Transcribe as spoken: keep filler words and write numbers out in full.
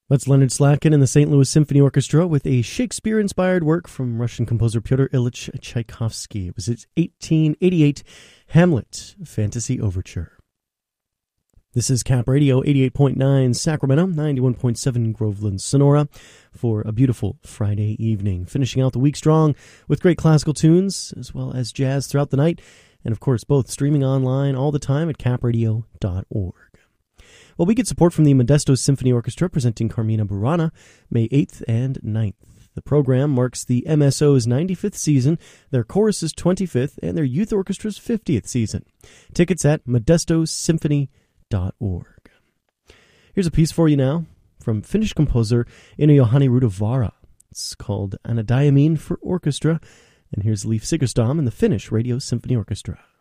That's Leonard Slatkin and the Saint Louis Symphony Orchestra with a Shakespeare-inspired work from Russian composer Pyotr Ilyich Tchaikovsky. It was his eighteen eighty-eight Hamlet Fantasy Overture. This is Cap Radio, eighty-eight point nine Sacramento, ninety-one point seven Groveland, Sonora, for a beautiful Friday evening. Finishing out the week strong with great classical tunes, as well as jazz throughout the night, and of course both streaming online all the time at cap radio dot org. Well, we get support from the Modesto Symphony Orchestra presenting Carmina Burana May eighth and ninth. The program marks the M S O's ninety-fifth season, their chorus's twenty-fifth, and their youth orchestra's fiftieth season. Tickets at modesto symphony dot org. Here's a piece for you now from Finnish composer Ino Johanni Rudavara. It's called Anadiamine for Orchestra, and here's Leif Sigerstam and the Finnish Radio Symphony Orchestra.